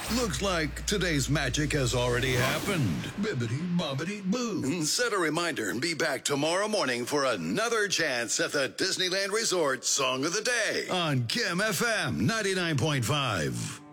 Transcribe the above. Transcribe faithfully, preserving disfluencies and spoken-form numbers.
Looks like today's magic has already happened. Bibbidi bobbidi boo. Set a reminder and be back tomorrow morning for another chance at the Disneyland Resort Song of the Day on Kim F M ninety-nine point five.